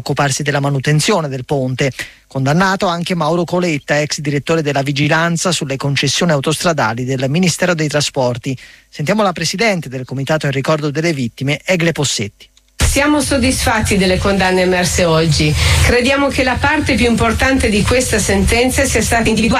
occuparsi della manutenzione del ponte. Condannato anche Mauro Coletta, ex direttore della vigilanza sulle concessioni autostradali del Ministero dei Trasporti. Sentiamo la presidente del Comitato in ricordo delle vittime, Egle Possetti. Siamo soddisfatti delle condanne emerse oggi. Crediamo che la parte più importante di questa sentenza sia stata individuata